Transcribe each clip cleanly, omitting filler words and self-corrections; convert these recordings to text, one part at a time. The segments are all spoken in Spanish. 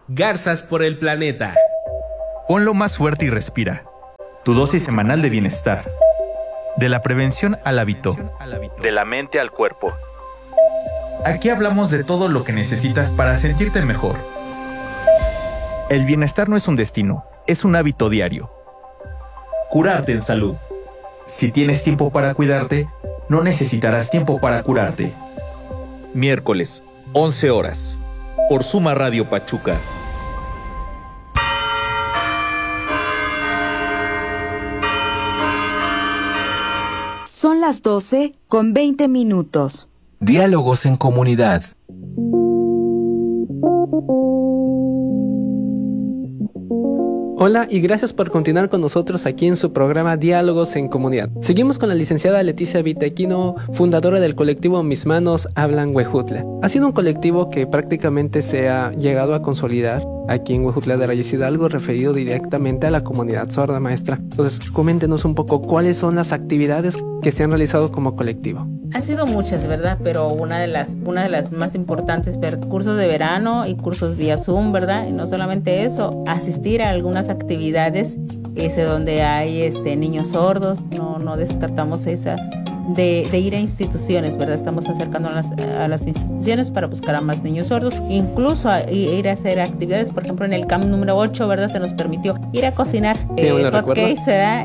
Garzas por el planeta. Ponlo más fuerte y respira. Tu dosis semanal de bienestar. De la prevención al hábito. De la mente al cuerpo. Aquí hablamos de todo lo que necesitas para sentirte mejor. El bienestar no es un destino, es un hábito diario. Curarte en salud. Si tienes tiempo para cuidarte, no necesitarás tiempo para curarte. Miércoles, 11 horas. Por Suma Radio Pachuca. Son las 12:20. Diálogos en comunidad. Hola y gracias por continuar con nosotros aquí en su programa Diálogos en Comunidad. Seguimos con la licenciada Leticia Vitequino, fundadora del colectivo Mis Manos Hablan Huejutla. Ha sido un colectivo que prácticamente se ha llegado a consolidar aquí en Huejutla de Reyes Hidalgo, referido directamente a la comunidad sorda, maestra. Entonces, coméntenos un poco cuáles son las actividades que se han realizado como colectivo. Han sido muchas, ¿verdad? Pero una de las más importantes, cursos de verano y cursos vía Zoom, ¿verdad? Y no solamente eso, asistir a algunas actividades donde hay niños sordos. No descartamos esa de ir a instituciones, ¿verdad? Estamos acercando a las instituciones para buscar a más niños sordos, incluso ir a hacer actividades. Por ejemplo, en el camp número 8, ¿verdad? Se nos permitió ir a cocinar hot cakes, ¿verdad?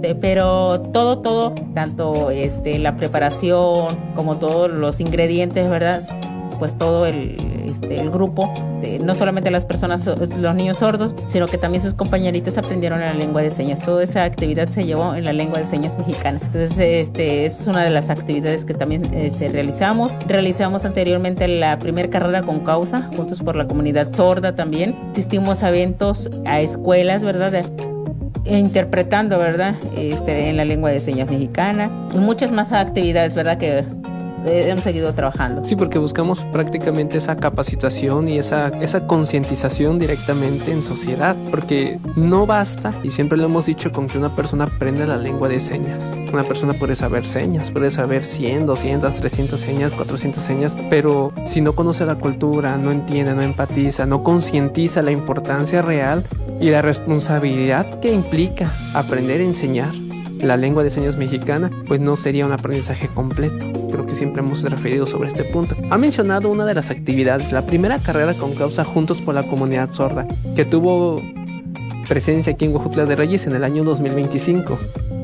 Pero todo, tanto la preparación como todos los ingredientes, ¿verdad? Pues todo el grupo, no solamente las personas, los niños sordos, sino que también sus compañeritos aprendieron la lengua de señas. Toda esa actividad se llevó en la lengua de señas mexicana. Entonces, es una de las actividades que también realizamos. Realizamos anteriormente la primera carrera con causa, Juntos por la Comunidad Sorda también. Asistimos a eventos, a escuelas, ¿verdad? Interpretando, ¿verdad? En la lengua de señas mexicana. Y muchas más actividades, ¿verdad? Que hemos seguido trabajando. Sí, porque buscamos prácticamente esa capacitación y esa concientización directamente en sociedad, porque no basta, y siempre lo hemos dicho, con que una persona aprenda la lengua de señas. Una persona puede saber señas, puede saber 100, 200, 300 señas, 400 señas, pero si no conoce la cultura, no entiende, no empatiza, no concientiza la importancia real y la responsabilidad que implica aprender a enseñar la lengua de señas mexicana, pues no sería un aprendizaje completo. Creo que siempre hemos referido sobre este punto. Ha mencionado una de las actividades, la primera carrera con causa Juntos por la Comunidad Sorda, que tuvo presencia aquí en Huejutla de Reyes en el año 2025.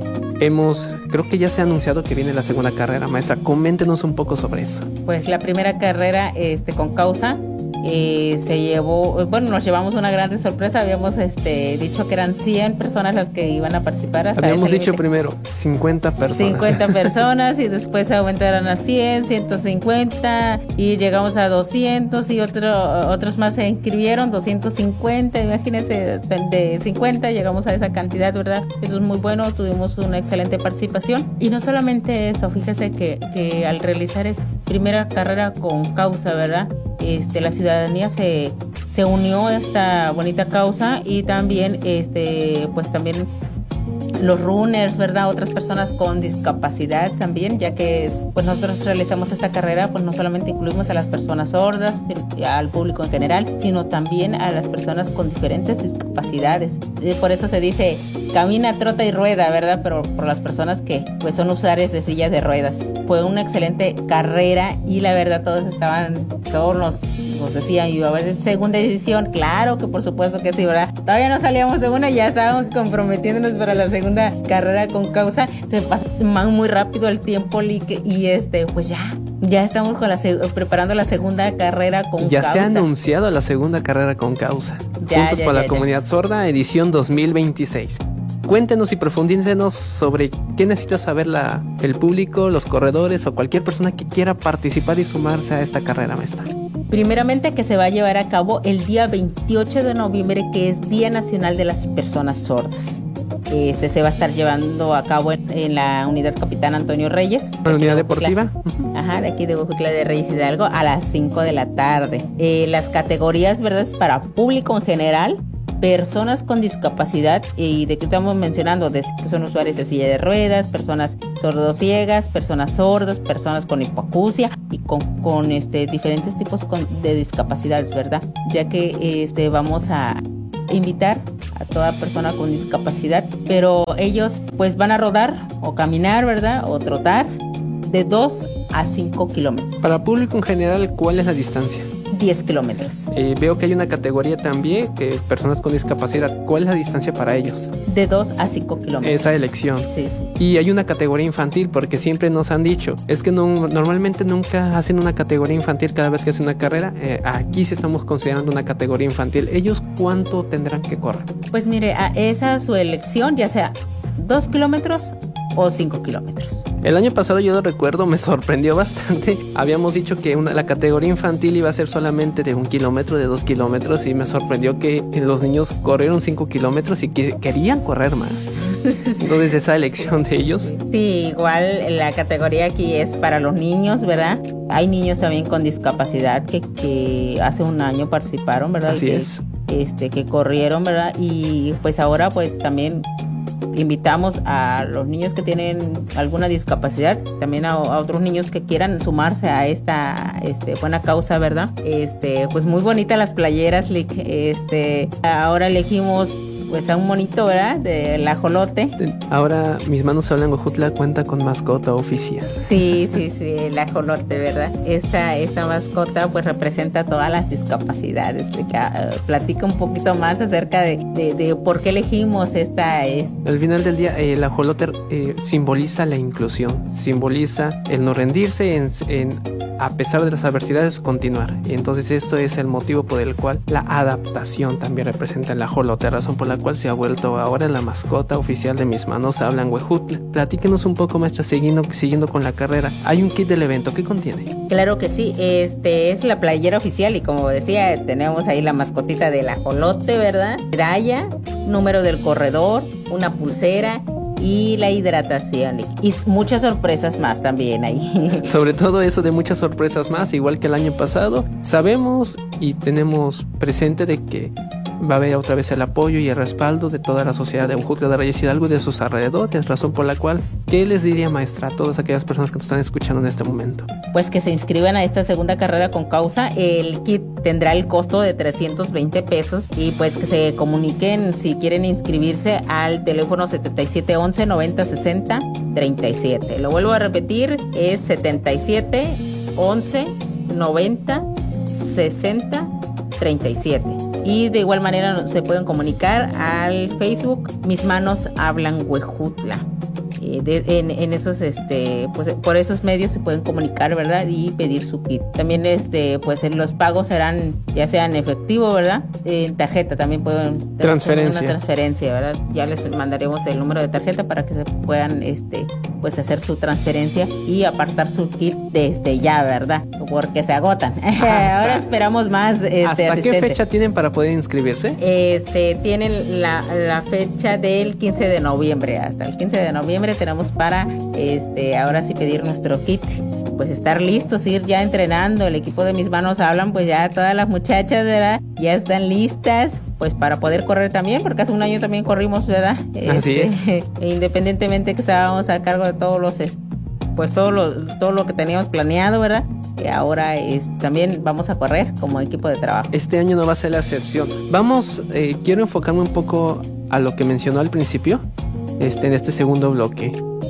Creo que ya se ha anunciado que viene la segunda carrera, maestra. Coméntenos un poco sobre eso. Pues la primera carrera con causa se llevó, nos llevamos una grande sorpresa. Habíamos dicho que eran 100 personas las que iban a participar. Habíamos dicho primero 50 personas. 50 personas y después se aumentaron a 100, 150 y llegamos a 200 y otros más se inscribieron, 250, imagínense, de 50 llegamos a esa cantidad, ¿verdad? Eso es muy bueno, tuvimos una excelente participación. Y no solamente eso, fíjese que al realizar esa primera carrera con causa, ¿verdad? La ciudadanía se unió a esta bonita causa y también pues también los runners, ¿verdad? Otras personas con discapacidad también, ya que pues nosotros realizamos esta carrera, pues no solamente incluimos a las personas sordas, al público en general, sino también a las personas con diferentes discapacidades. Por eso se dice camina, trota y rueda, ¿verdad? Pero por las personas que pues son usuarios de sillas de ruedas. Fue una excelente carrera y la verdad todos nos decían, y a veces segunda edición, claro que por supuesto que sí, ¿verdad? Todavía no salíamos de una y ya estábamos comprometiéndonos para la segunda carrera con causa. Se pasa muy rápido el tiempo y pues ya estamos preparando la segunda carrera con ya causa. Se ha anunciado la segunda carrera con causa. Juntos por la Comunidad Sorda, edición 2026. Cuéntenos y profundícenos sobre qué necesita saber el público, los corredores o cualquier persona que quiera participar y sumarse a esta carrera, maestra. Primeramente, que se va a llevar a cabo el día 28 de noviembre, que es Día Nacional de las Personas Sordas. Se va a estar llevando a cabo en la unidad Capitán Antonio Reyes. ¿La unidad deportiva? Ajá, de aquí de Huejutla de Reyes Hidalgo, a las 5 de la tarde. Las categorías, ¿verdad? Es para público en general, personas con discapacidad. ¿Y de qué estamos mencionando? Que son usuarios de silla de ruedas, personas sordociegas, personas sordas, personas con hipoacusia y con diferentes tipos de discapacidades, ¿verdad? Ya que vamos a invitar a toda persona con discapacidad, pero ellos pues van a rodar o caminar, ¿verdad? O trotar de 2 a 5 kilómetros. Para público en general, ¿cuál es la distancia? 10 kilómetros. Veo que hay una categoría también, que personas con discapacidad. ¿Cuál es la distancia para ellos? De 2 a 5 kilómetros. Esa elección. Sí, sí. Y hay una categoría infantil, porque siempre nos han dicho, es que normalmente nunca hacen una categoría infantil cada vez que hacen una carrera. Aquí sí estamos considerando una categoría infantil. ¿Ellos cuánto tendrán que correr? Pues mire, esa es su elección, ya sea 2 kilómetros o 5 kilómetros. El año pasado, yo lo recuerdo, me sorprendió bastante. Habíamos dicho que la categoría infantil iba a ser solamente de 1 kilómetro, de 2 kilómetros, y me sorprendió que los niños corrieron 5 kilómetros y que querían correr más. Entonces, esa elección de ellos. Sí, igual la categoría aquí es para los niños, ¿verdad? Hay niños también con discapacidad que hace un año participaron, ¿verdad? Así es. Que corrieron, ¿verdad? Y pues ahora pues también invitamos a los niños que tienen alguna discapacidad, también a otros niños que quieran sumarse a esta buena causa, ¿verdad? Pues muy bonitas las playeras, Lick. Ahora elegimos pues a un monito, ¿verdad? Del ajolote. Ahora Mis Manos Hablan Huejutla cuenta con mascota oficial. Sí, el ajolote, ¿verdad? Esta mascota pues representa todas las discapacidades. Platica un poquito más acerca de por qué elegimos esta. Al final del día, el ajolote simboliza la inclusión, simboliza el no rendirse, a pesar de las adversidades, continuar. Y entonces esto es el motivo por el cual la adaptación también representa el ajolote, razón por la cual se ha vuelto ahora la mascota oficial de Mis Manos Hablan Huejutla. Platíquenos un poco, maestra, siguiendo con la carrera. Hay un kit del evento, ¿qué contiene? Claro que sí, es la playera oficial y como decía, tenemos ahí la mascotita del ajolote, ¿verdad? Medalla, número del corredor, una pulsera y la hidratación y muchas sorpresas más también ahí. Sobre todo eso de muchas sorpresas más, igual que el año pasado. Sabemos y tenemos presente de que va a haber otra vez el apoyo y el respaldo de toda la sociedad de Huejutla de Reyes Hidalgo y de sus alrededores, razón por la cual, ¿qué les diría, maestra, a todas aquellas personas que nos están escuchando en este momento? Pues que se inscriban a esta segunda carrera con causa. El kit tendrá el costo de 320 pesos y pues que se comuniquen si quieren inscribirse al teléfono 7711 90 60 37. Lo vuelvo a repetir, es 7711 90 60 37. Y de igual manera se pueden comunicar al Facebook Mis Manos Hablan Huejutla. En esos pues por esos medios se pueden comunicar, ¿verdad? Y pedir su kit. También pues los pagos serán ya sea en efectivo, ¿verdad? En tarjeta también pueden transferencia. Una transferencia, ¿verdad? Ya les mandaremos el número de tarjeta para que se puedan pues hacer su transferencia y apartar su kit desde ya, ¿verdad? Porque se agotan. Ahora esperamos más ¿Hasta qué fecha tienen para poder inscribirse? Tienen la fecha del 15 de noviembre. Hasta el 15 de noviembre tenemos para ahora sí pedir nuestro kit, pues estar listos, ir ya entrenando. El equipo de Mis Manos Hablan, pues ya todas las muchachas, ¿verdad? Ya están listas pues para poder correr también, porque hace un año también corrimos, ¿verdad? Así es. Independientemente que estábamos a cargo de todos los pues todo lo que teníamos planeado, ¿verdad? Ahora también vamos a correr como equipo de trabajo. Este año no va a ser la excepción. Quiero enfocarme un poco a lo que mencionó al principio, en este segundo bloque,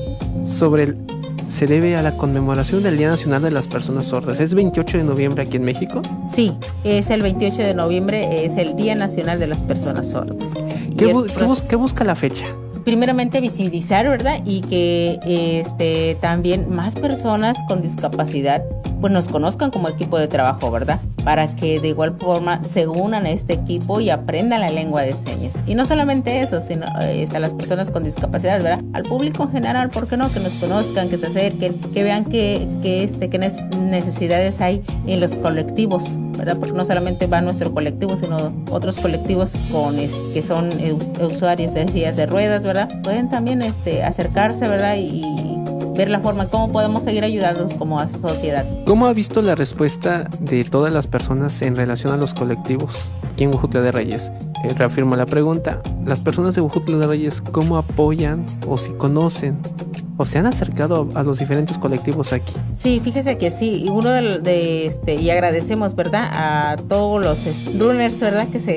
se debe a la conmemoración del Día Nacional de las Personas Sordas. ¿Es 28 de noviembre aquí en México? Sí, es el 28 de noviembre, es el Día Nacional de las Personas Sordas. ¿Qué busca la fecha? Primeramente visibilizar, ¿verdad? Y que también más personas con discapacidad pues nos conozcan como equipo de trabajo, ¿verdad? Para que de igual forma se unan a este equipo y aprendan la lengua de señas. Y no solamente eso, sino a las personas con discapacidad, ¿verdad? Al público en general, ¿por qué no? Que nos conozcan, que se acerquen, que vean qué necesidades hay en los colectivos, ¿verdad? Porque no solamente va nuestro colectivo, sino otros colectivos que son usuarios de sillas de ruedas, ¿verdad? Pueden también acercarse, ¿verdad? Y ver la forma cómo podemos seguir ayudándonos como sociedad. ¿Cómo ha visto la respuesta de todas las personas en relación a los colectivos aquí en Huejutla de Reyes? reafirmo la pregunta, las personas de Huejutla de Reyes, ¿cómo apoyan o si conocen o se han acercado a los diferentes colectivos aquí? Sí, fíjese que sí, y uno y agradecemos, ¿verdad?, a todos los runners, ¿verdad?, que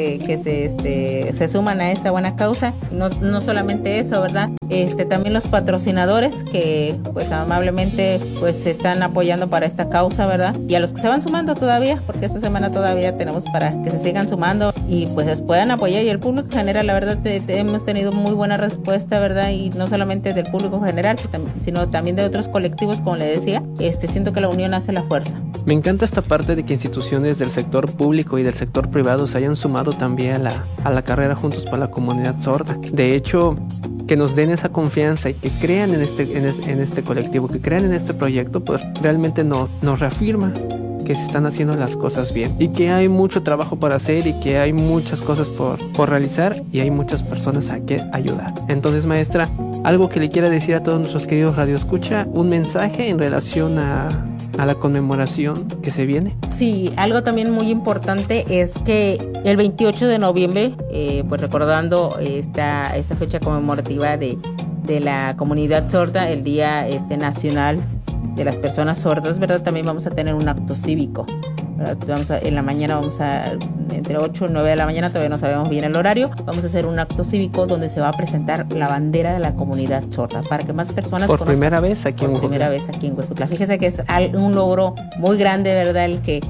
se suman a esta buena causa. No solamente eso, ¿verdad?, también los patrocinadores que pues amablemente pues se están apoyando para esta causa, ¿verdad?, y a los que se van sumando todavía, porque esta semana todavía tenemos para que se sigan sumando y pues puedan apoyar. Y el público en general, la verdad, hemos tenido muy buena respuesta, ¿verdad?, y no solamente del público en general, sino también de otros colectivos, como le decía. Siento que la unión hace la fuerza. Me encanta esta parte de que instituciones del sector público y del sector privado se hayan sumado también a la carrera Juntos para la Comunidad Sorda. De hecho, que nos den esa confianza y que crean en este colectivo, que crean en este proyecto, pues realmente nos reafirma que se están haciendo las cosas bien y que hay mucho trabajo por hacer y que hay muchas cosas por realizar y hay muchas personas a que ayudar. Entonces, maestra, algo que le quiera decir a todos nuestros queridos radioescucha, un mensaje en relación a la conmemoración que se viene. Sí, algo también muy importante es que el 28 de noviembre, pues recordando esta fecha conmemorativa de la comunidad sorda, el Día Nacional de las Personas Sordas, ¿verdad? También vamos a tener un acto cívico, ¿verdad? En la mañana entre 8 y 9 de la mañana, todavía no sabemos bien el horario, vamos a hacer un acto cívico donde se va a presentar la bandera de la comunidad sorda para que más personas Por primera vez aquí en Huejutla. Fíjese que es un logro muy grande, ¿verdad? El que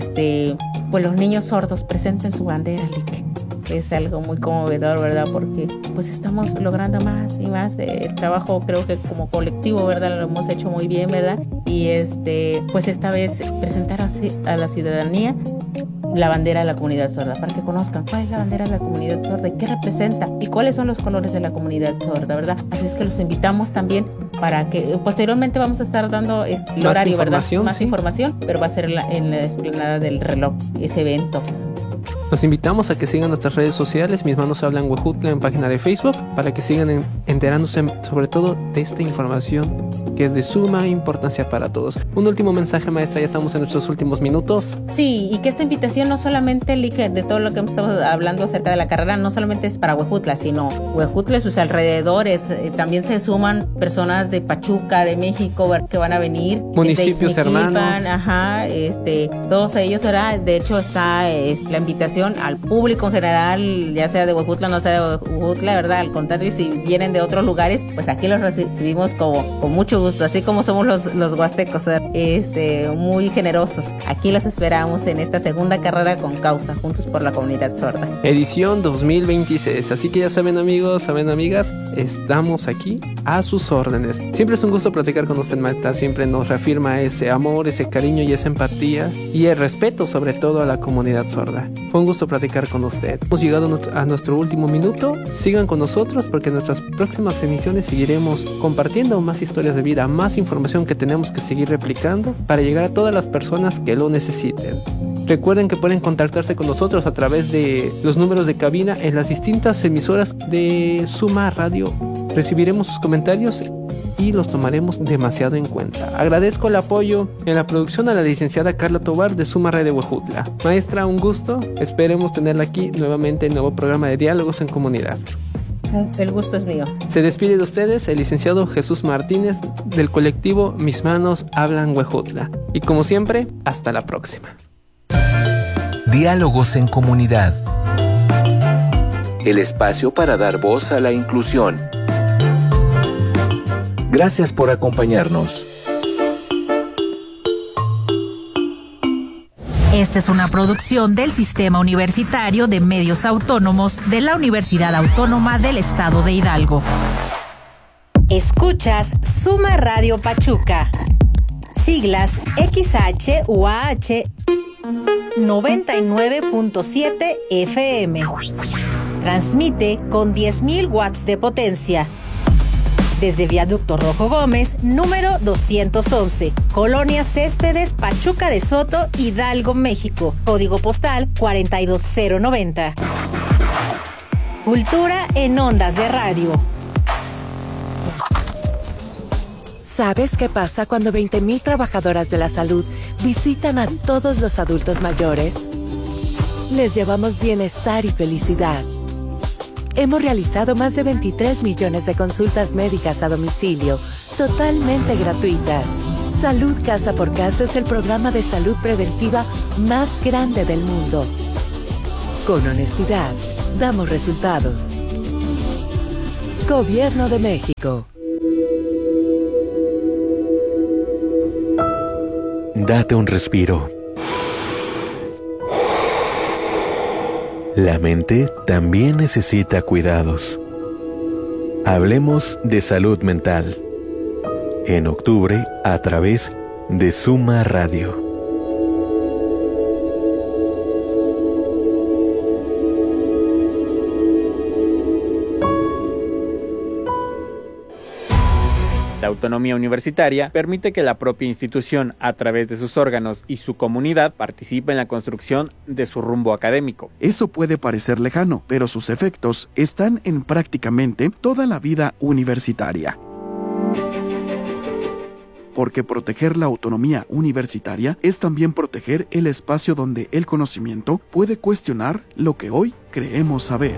pues los niños sordos presenten su bandera, es algo muy conmovedor, ¿verdad? Porque pues estamos logrando más y más. El trabajo, creo que como colectivo, ¿verdad?, lo hemos hecho muy bien, ¿verdad? Y pues esta vez presentar a la ciudadanía la bandera de la comunidad sorda, para que conozcan cuál es la bandera de la comunidad sorda y qué representa y cuáles son los colores de la comunidad sorda, ¿verdad? Así es que los invitamos también para que posteriormente vamos a estar dando el horario, ¿verdad? Más información, pero va a ser en la explanada del reloj, ese evento. Los invitamos a que sigan nuestras redes sociales, Mis Manos Hablan Huejutla, en página de Facebook, para que sigan enterándose sobre todo de esta información que es de suma importancia para todos. Un último mensaje, maestra, ya estamos en nuestros últimos minutos. Sí, y que esta invitación no solamente, de todo lo que hemos estado hablando acerca de la carrera, no solamente es para Huejutla, sino Huejutla y sus alrededores. También se suman personas de Pachuca, de México, que van a venir. Municipios hermanos. Ajá, todos ellos, ¿verdad? De hecho, está la invitación al público en general, ya sea de Huejutla o no sea de Huejutla, ¿verdad? Al contrario, si vienen de otros lugares, pues aquí los recibimos con mucho gusto, así como somos los huastecos, muy generosos. Aquí los esperamos en esta segunda carrera con causa, Juntos por la Comunidad Sorda. Edición 2026, así que ya saben, amigos, saben, amigas, estamos aquí a sus órdenes. Siempre es un gusto platicar con usted, maestra, siempre nos reafirma ese amor, ese cariño y esa empatía y el respeto sobre todo a la comunidad sorda. Fue un gusto platicar con usted. Hemos llegado a nuestro último minuto. Sigan con nosotros porque en nuestras próximas emisiones seguiremos compartiendo más historias de vida, más información que tenemos que seguir replicando para llegar a todas las personas que lo necesiten. Recuerden que pueden contactarse con nosotros a través de los números de cabina en las distintas emisoras de Suma Radio. Recibiremos sus comentarios y los tomaremos demasiado en cuenta. Agradezco el apoyo en la producción a la licenciada Carla Tobar de Suma Radio Huejutla. Maestra, un gusto. Esperemos tenerla aquí nuevamente en el nuevo programa de Diálogos en Comunidad. El gusto es mío. Se despide de ustedes el licenciado Jesús Martínez del colectivo Mis Manos Hablan Huejutla. Y como siempre, hasta la próxima. Diálogos en Comunidad. El espacio para dar voz a la inclusión. Gracias por acompañarnos. Esta es una producción del Sistema Universitario de Medios Autónomos de la Universidad Autónoma del Estado de Hidalgo. Escuchas Suma Radio Pachuca. Siglas XHUAH 99.7 FM. Transmite con 10.000 watts de potencia. Desde Viaducto Rojo Gómez, número 211, Colonia Céspedes, Pachuca de Soto, Hidalgo, México. Código postal 42090. Cultura en ondas de radio. ¿Sabes qué pasa cuando 20,000 trabajadoras de la salud visitan a todos los adultos mayores? les llevamos bienestar y felicidad. Hemos realizado más de 23 millones de consultas médicas a domicilio, totalmente gratuitas. Salud Casa por Casa es el programa de salud preventiva más grande del mundo. Con honestidad, damos resultados. Gobierno de México. Date un respiro. La mente también necesita cuidados. Hablemos de salud mental. En octubre, a través de Suma Radio. La autonomía universitaria permite que la propia institución, a través de sus órganos y su comunidad, participe en la construcción de su rumbo académico. Eso puede parecer lejano, pero sus efectos están en prácticamente toda la vida universitaria. Porque proteger la autonomía universitaria es también proteger el espacio donde el conocimiento puede cuestionar lo que hoy creemos saber.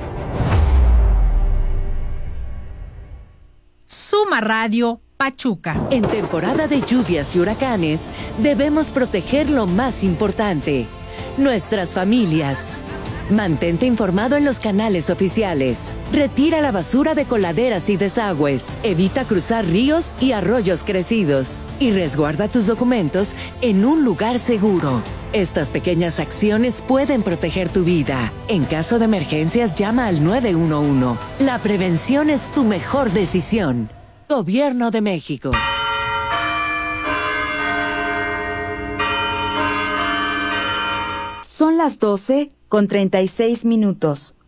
Suma Radio Pachuca. En temporada de lluvias y huracanes, debemos proteger lo más importante, nuestras familias. Mantente informado en los canales oficiales. Retira la basura de coladeras y desagües. Evita cruzar ríos y arroyos crecidos. Y resguarda tus documentos en un lugar seguro. Estas pequeñas acciones pueden proteger tu vida. En caso de emergencias, llama al 911. La prevención es tu mejor decisión. Gobierno de México. Son las 12:36.